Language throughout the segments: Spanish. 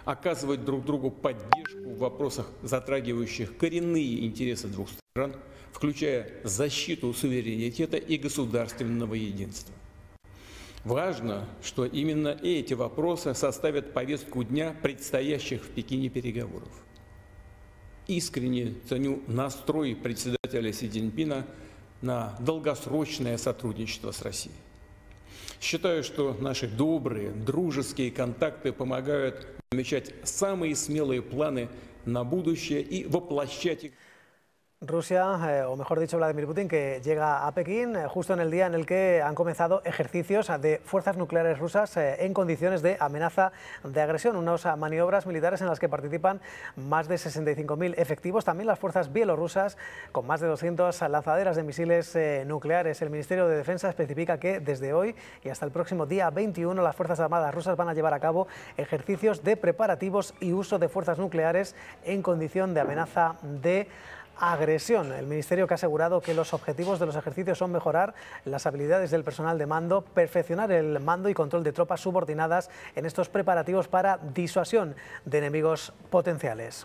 оказывать друг другу поддержку в вопросах, затрагивающих коренные интересы двух стран, включая защиту суверенитета и государственного единства. Важно, что именно эти вопросы составят повестку дня предстоящих в Пекине переговоров. Искренне ценю настрой председателя Си Цзиньпина на долгосрочное сотрудничество с Россией. Считаю, что наши добрые, дружеские контакты помогают намечать самые смелые планы на будущее и воплощать их. Rusia, o mejor dicho Vladimir Putin, que llega a Pekín justo en el día en el que han comenzado ejercicios de fuerzas nucleares rusas en condiciones de amenaza de agresión, unas maniobras militares en las que participan más de 65.000 efectivos, también las fuerzas bielorrusas con más de 200 lanzaderas de misiles nucleares. El Ministerio de Defensa especifica que desde hoy y hasta el próximo día 21 las Fuerzas Armadas rusas van a llevar a cabo ejercicios de preparativos y uso de fuerzas nucleares en condición de amenaza de agresión. El Ministerio que ha asegurado que los objetivos de los ejercicios son mejorar las habilidades del personal de mando, perfeccionar el mando y control de tropas subordinadas en estos preparativos para disuasión de enemigos potenciales.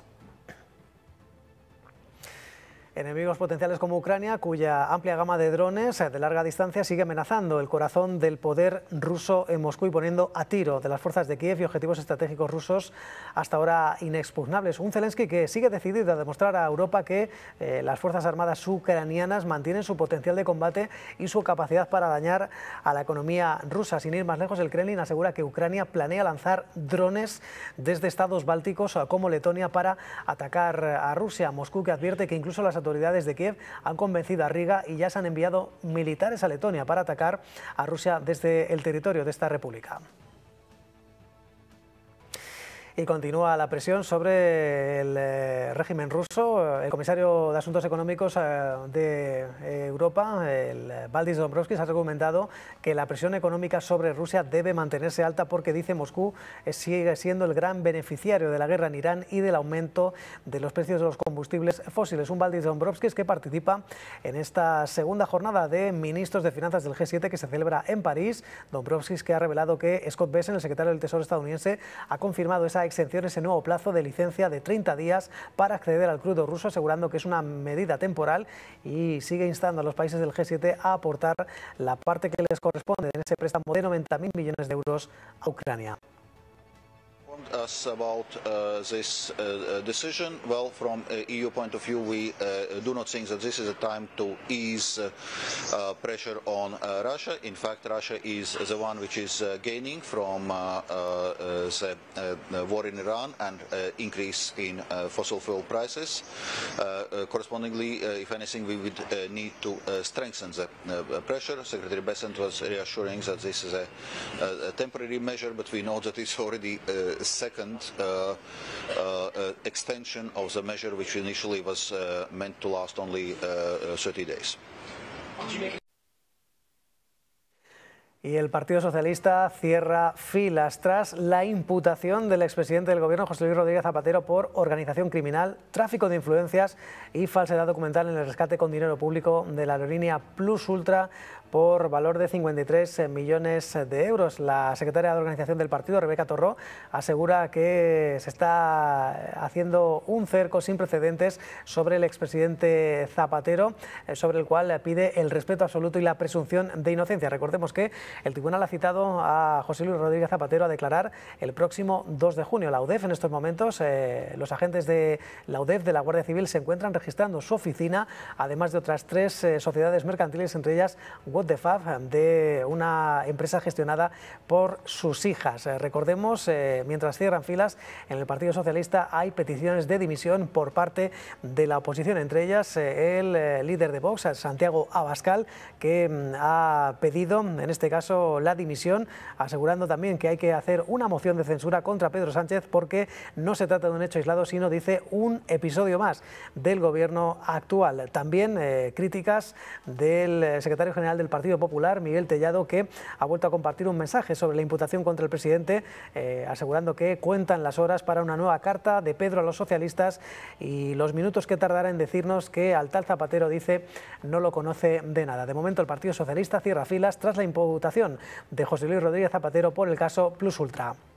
Enemigos potenciales como Ucrania, cuya amplia gama de drones de larga distancia sigue amenazando el corazón del poder ruso en Moscú y poniendo a tiro de las fuerzas de Kiev y objetivos estratégicos rusos hasta ahora inexpugnables. Un Zelensky que sigue decidido a demostrar a Europa que las Fuerzas Armadas ucranianas mantienen su potencial de combate y su capacidad para dañar a la economía rusa. Sin ir más lejos, el Kremlin asegura que Ucrania planea lanzar drones desde estados bálticos como Letonia para atacar a Rusia. Moscú que advierte que incluso las autoridades de Kiev han convencido a Riga y ya se han enviado militares a Letonia para atacar a Rusia desde el territorio de esta república. Y continúa la presión sobre el régimen ruso. El comisario de Asuntos Económicos de Europa, el Valdis Dombrovskis, ha argumentado que la presión económica sobre Rusia debe mantenerse alta porque, dice, Moscú sigue siendo el gran beneficiario de la guerra en Irán y del aumento de los precios de los combustibles fósiles. Un Valdis Dombrovskis que participa en esta segunda jornada de ministros de finanzas del G7 que se celebra en París. Dombrovskis que ha revelado que Scott Bessent, el secretario del Tesoro estadounidense, ha confirmado esa exención, ese nuevo plazo de licencia de 30 días para acceder al crudo ruso, asegurando que es una medida temporal y sigue instando a los países del G7 a aportar la parte que les corresponde en ese préstamo de 90.000 millones de euros a Ucrania. Us about this decision. Well, from EU point of view, we do not think that this is a time to ease pressure on Russia. In fact, Russia is the one which is gaining from the war in Iran and increase in fossil fuel prices. Correspondingly, if anything, we would need to strengthen the pressure. Secretary Bessent was reassuring that this is a temporary measure, but we know that it's already second extension of the measure which initially was meant to last only 30 days. Y el Partido Socialista cierra filas tras la imputación del expresidente del Gobierno, José Luis Rodríguez Zapatero, por organización criminal, tráfico de influencias y falsedad documental en el rescate con dinero público de la aerolínea Plus Ultra por valor de 53 millones de euros. La secretaria de Organización del partido, Rebeca Torró, asegura que se está haciendo un cerco sin precedentes sobre el expresidente Zapatero, sobre el cual pide el respeto absoluto y la presunción de inocencia. Recordemos que el tribunal ha citado a José Luis Rodríguez Zapatero a declarar el próximo 2 de junio. La UDEF en estos momentos, los agentes de la UDEF de la Guardia Civil se encuentran registrando su oficina, además de otras 3 sociedades mercantiles, entre ellas What the Fab, de una empresa gestionada por sus hijas. Recordemos, mientras cierran filas en el Partido Socialista hay peticiones de dimisión por parte de la oposición, entre ellas el líder de Vox, Santiago Abascal, que ha pedido en este caso la dimisión, asegurando también que hay que hacer una moción de censura contra Pedro Sánchez porque no se trata de un hecho aislado, sino, dice, un episodio más del gobierno actual. También críticas del secretario general del Partido Popular, Miguel Tellado, que ha vuelto a compartir un mensaje sobre la imputación contra el presidente, asegurando que cuentan las horas para una nueva carta de Pedro a los socialistas y los minutos que tardará en decirnos que al tal Zapatero, dice, no lo conoce de nada. De momento el Partido Socialista cierra filas tras la imputación de José Luis Rodríguez Zapatero por el caso Plus Ultra.